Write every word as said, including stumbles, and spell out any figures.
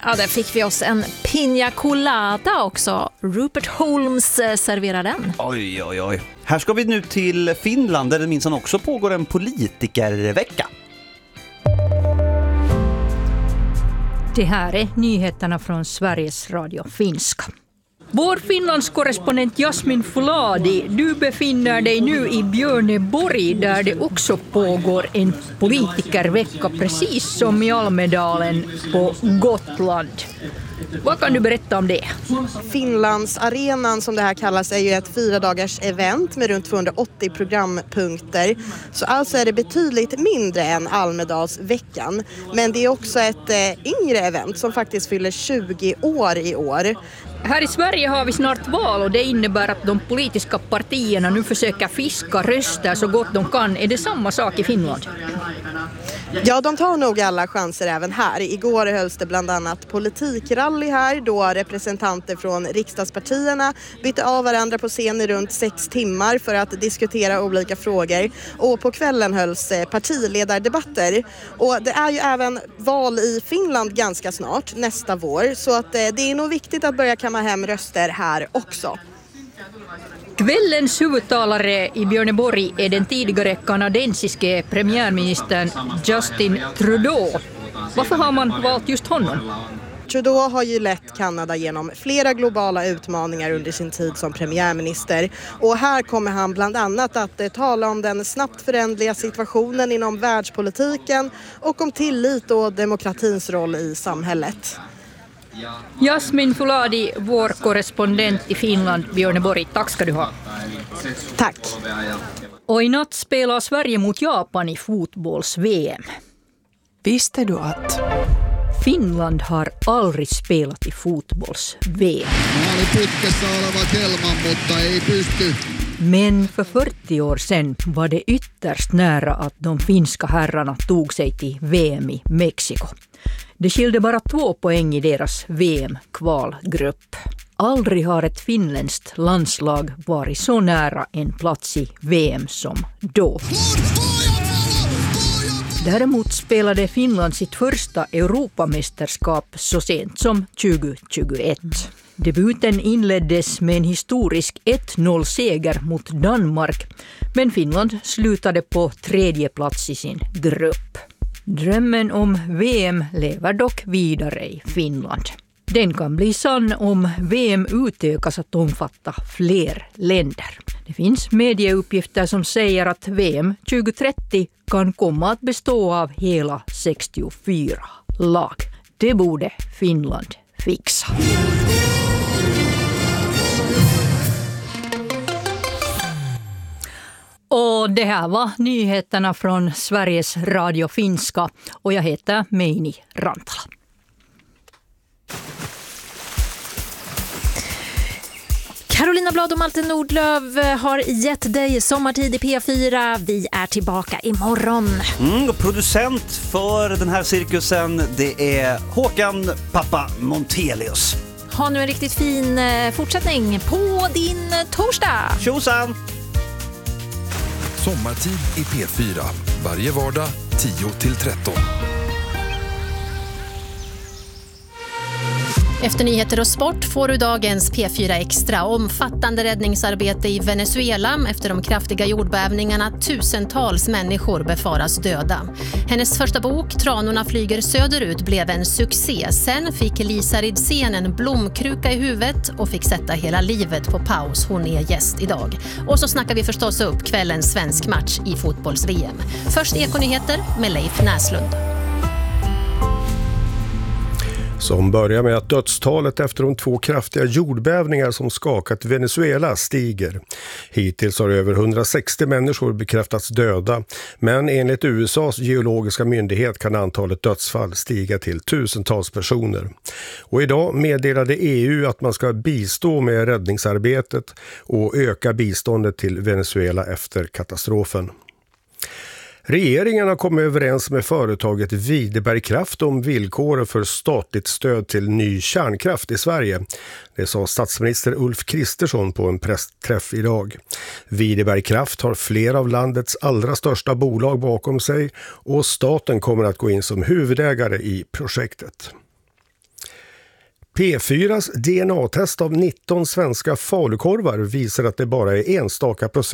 Ja, där fick vi oss en piña colada också. Rupert Holmes serverar den. Oj, oj, oj. Här ska vi nu till Finland där det minsann också pågår en politikervecka. Det här är nyheterna från Sveriges Radio Finska. Vår Finlandskorrespondent Jasmin Fuladi, du befinner dig nu i Björneborg där det också pågår en politikervecka precis som i Almedalen på Gotland. Vad kan du berätta om det? Finlandsarenan som det här kallas är ju ett fyra dagars event med runt tvåhundraåttio programpunkter. Så alltså är det betydligt mindre än Almedalsveckan. Men det är också ett eh, yngre event som faktiskt fyller tjugo år i år. Här i Sverige har vi snart val och det innebär att de politiska partierna nu försöker fiska röster så gott de kan. Är det samma sak i Finland? Ja, de tar nog alla chanser även här. Igår hölls det bland annat politikrally här då representanter från riksdagspartierna bytte av varandra på scen i runt sex timmar för att diskutera olika frågor. Och på kvällen hölls partiledardebatter. Och det är ju även val i Finland ganska snart, nästa vår. Så att det är nog viktigt att börja kamma hem röster här också. Kvällens huvudtalare i Björneborg är den tidigare kanadensiske premiärministern Justin Trudeau. Varför har man valt just honom? Trudeau har ju lett Kanada genom flera globala utmaningar under sin tid som premiärminister. Och här kommer han bland annat att eh, tala om den snabbt förändliga situationen inom världspolitiken och om tillit och demokratins roll i samhället. Jasmin Fuladi, vår korrespondent i Finland, Björneborg. Tack ska du ha. Tack. Och i natt spelar Sverige mot Japan i fotbolls-V M. Visste du att Finland har aldrig spelat i fotbolls-V M. Maaliputkessa oleva Kelman, mutta ei pysty. Men för fyrtio år sedan var det ytterst nära att de finska herrarna tog sig till V M i Mexiko. Det skilde bara två poäng i deras V M-kvalgrupp. Aldrig har ett finländskt landslag varit så nära en plats i V M som då. Däremot spelade Finland sitt första Europamästerskap så sent som tjugohundratjugoett. Debuten inleddes med en historisk ett noll-seger mot Danmark, men Finland slutade på tredje plats i sin grupp. Drömmen om V M lever dock vidare i Finland. Den kan bli sann om V M utökas att omfatta fler länder. Det finns medieuppgifter som säger att V M tjugohundratrettio kan komma att bestå av hela sextiofyra lag. Det borde Finland fixa. Och det här var nyheterna från Sveriges Radio Finska och jag heter Meini Rantala. Carolina Blad och Malte Nordlöf har gett dig sommartid i P fyra. Vi är tillbaka imorgon. Mm, och producent för den här cirkusen, det är Håkan Pappa Montelius. Ha nu en riktigt fin fortsättning på din torsdag. Tjosan! Sommartid i P fyra. Varje vardag tio till tretton. Efter nyheter och sport får du dagens P fyra Extra. Omfattande räddningsarbete i Venezuela efter de kraftiga jordbävningarna. Tusentals människor befaras döda. Hennes första bok, Tranorna flyger söderut, blev en succé. Sen fick Lisa Ridsén en blomkruka i huvudet och fick sätta hela livet på paus. Hon är gäst idag. Och så snackar vi förstås upp kvällens svensk match i fotbolls-V M. Först Ekonyheter med Leif Näslund. Som börjar med att dödstalet efter de två kraftiga jordbävningar som skakat Venezuela stiger. Hittills har över hundrasextio människor bekräftats döda, men enligt U S A:s geologiska myndighet kan antalet dödsfall stiga till tusentals personer. Och idag meddelade E U att man ska bistå med räddningsarbetet och öka biståndet till Venezuela efter katastrofen. Regeringen har kommit överens med företaget Videbergkraft om villkoren för statligt stöd till ny kärnkraft i Sverige. Det sa statsminister Ulf Kristersson på en pressträff idag. Videbergkraft har flera av landets allra största bolag bakom sig och staten kommer att gå in som huvudägare i projektet. P fyras D N A-test av nitton svenska falukorvar visar att det bara är enstaka procent